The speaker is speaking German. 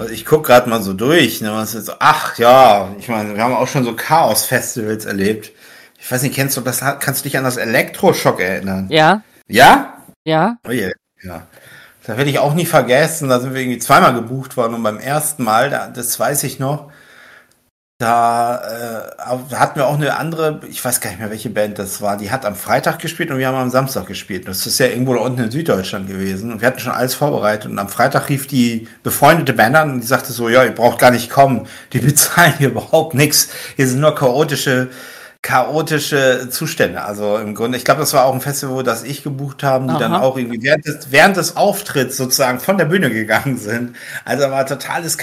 ich gucke gerade mal so durch. Ne, was ist so, ach ja, ich meine, wir haben auch schon so Chaos-Festivals erlebt. Ich weiß nicht, kannst du dich an das Elektroschock erinnern? Ja, Ja? ja. Oh je, ja. Da werde ich auch nie vergessen. Da sind wir irgendwie zweimal gebucht worden und beim ersten Mal, das weiß ich noch, da hatten wir auch eine andere, ich weiß gar nicht mehr, welche Band das war, die hat am Freitag gespielt und wir haben am Samstag gespielt. Das ist ja irgendwo da unten in Süddeutschland gewesen und wir hatten schon alles vorbereitet und am Freitag rief die befreundete Band an und die sagte so, ja, ihr braucht gar nicht kommen, die bezahlen hier überhaupt nichts. Hier sind nur chaotische Zustände. Also im Grunde, ich glaube, das war auch ein Festival, das ich gebucht haben, die dann Aha. auch irgendwie während des Auftritts sozusagen von der Bühne gegangen sind. Also war totales